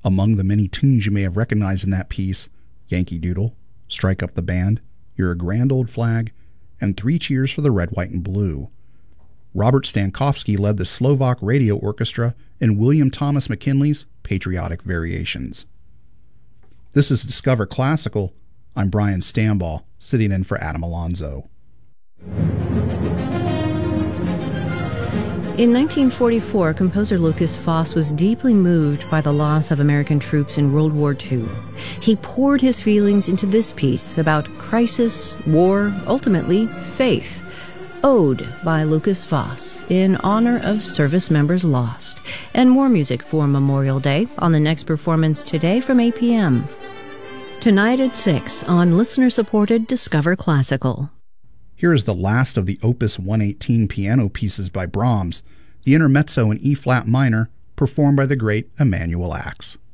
Among the many tunes you may have recognized in that piece, Yankee Doodle, Strike Up the Band, You're a Grand Old Flag, and Three Cheers for the Red, White, and Blue. Robert Stankowski led the Slovak Radio Orchestra in William Thomas McKinley's Patriotic Variations. This is Discover Classical. I'm Brian Stamball, sitting in for Adam Alonso. In 1944, composer Lukas Foss was deeply moved by the loss of American troops in World War II. He poured his feelings into this piece about crisis, war, ultimately faith. Ode by Lukas Foss in honor of service members lost. And more music for Memorial Day on the next performance today from 8 p.m. Tonight at 6 on listener-supported Discover Classical. Here is the last of the Opus 118 piano pieces by Brahms, the Intermezzo in E-flat minor, performed by the great Emanuel Ax.